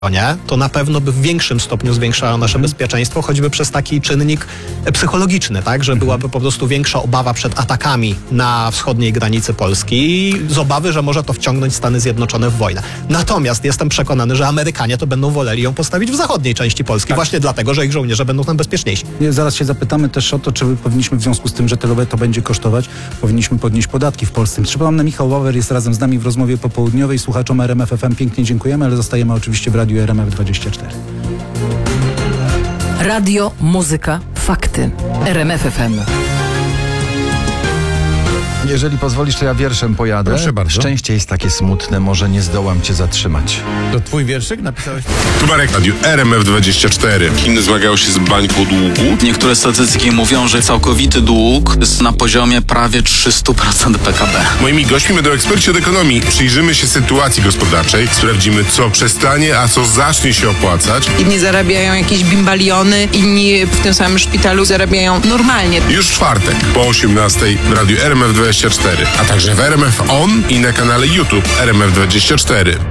to na pewno by w większym stopniu zwiększało nasze bezpieczeństwo, choćby przez taki czynnik psychologiczny, tak, że byłaby po prostu większa obawa przed atakami na wschodniej granicy Polski z obawy, że może to wciągnąć Stany Zjednoczone w wojnę. Natomiast jestem przekonany, że Amerykanie to będą woleli ją postawić w zachodniej części Polski, właśnie dlatego, że ich żołnierze będą tam bezpieczniejsi. Zaraz się zapytamy też o to, czy powinniśmy w związku z tym, że tyle to będzie kosztować, powinniśmy podnieść podatki w Polsce. Przypomnę, Michał Wawer jest razem z nami w rozmowie popołudniowej. Słuchaczom RMF FM pięknie dziękujemy, ale zostajemy oczywiście w Radiu RMF24. Radio, muzyka, fakty. RMF FM. Jeżeli pozwolisz, to ja wierszem pojadę. Proszę bardzo. Szczęście jest takie smutne, może nie zdołam cię zatrzymać. To twój wierszyk napisałeś? Tu Marek, Radiu RMF24. Chiny zmagają się z bańką długu. Niektóre statystyki mówią, że całkowity dług jest na poziomie prawie 300% PKB. Moimi gośćmi będą eksperci od ekonomii. Przyjrzymy się sytuacji gospodarczej, sprawdzimy, co przestanie, a co zacznie się opłacać. Inni zarabiają jakieś bimbaliony, inni w tym samym szpitalu zarabiają normalnie. Już w czwartek po 18:00 w Radiu RMF24, a także w RMF On i na kanale YouTube RMF24.